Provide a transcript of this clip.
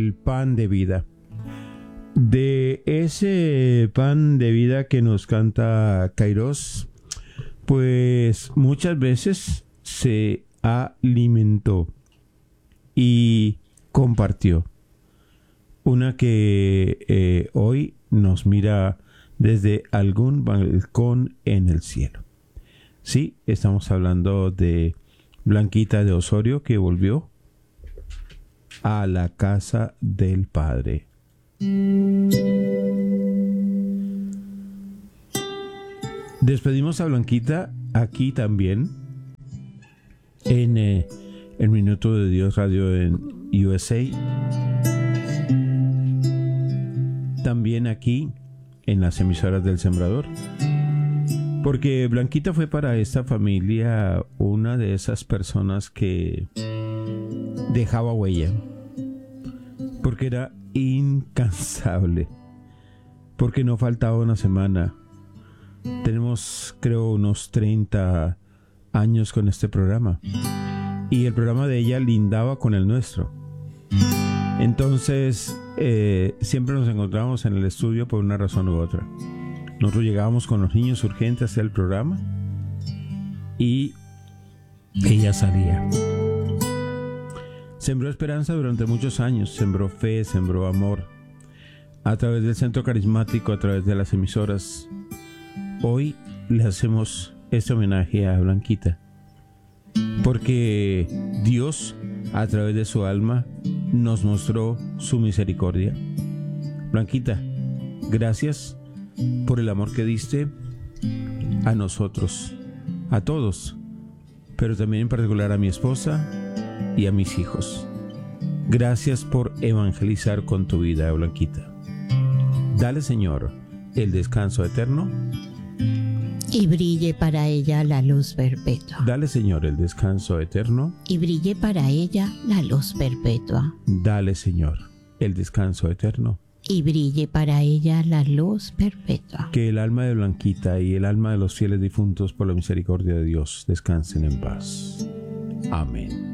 el pan de vida. De ese pan de vida que nos canta Kairos, pues muchas veces se alimentó y compartió. Una que hoy nos mira desde algún balcón en el cielo. Sí, estamos hablando de Blanquita de Osorio, que volvió a la casa del Padre. Despedimos a Blanquita aquí también en el Minuto de Dios Radio en USA. También aquí en las emisoras del Sembrador. Porque Blanquita fue para esta familia una de esas personas que dejaba huella. Porque era incansable. Porque no faltaba una semana. Tenemos, creo, unos 30 años con este programa. Y el programa de ella lindaba con el nuestro. Entonces, siempre nos encontramos en el estudio por una razón u otra. Nosotros llegábamos con los niños urgentes hacia el programa y ella salía. Sembró esperanza durante muchos años, sembró fe, sembró amor a través del centro carismático, a través de las emisoras. Hoy le hacemos este homenaje a Blanquita porque Dios, a través de su alma, nos mostró su misericordia. Blanquita, gracias por el amor que diste a nosotros, a todos, pero también en particular a mi esposa y a mis hijos. Gracias por evangelizar con tu vida, Blanquita. Dale, Señor, el descanso eterno y brille para ella la luz perpetua. Dale, Señor, el descanso eterno y brille para ella la luz perpetua. Dale, Señor, el descanso eterno y brille para ella la luz perpetua. Que el alma de Blanquita y el alma de los fieles difuntos por la misericordia de Dios descansen en paz. Amén.